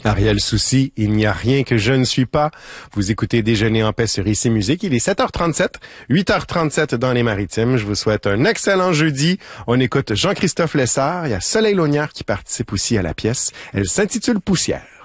Ariel Soucy, il n'y a rien que je ne suis pas. Vous écoutez Déjeuner en paix sur ICI Musique. Il est 7h37, 8h37 dans les Maritimes. Je vous souhaite un excellent jeudi. On écoute Jean-Christophe Lessard. Il y a Soleil Laugnard qui participe aussi à la pièce. Elle s'intitule Poussière.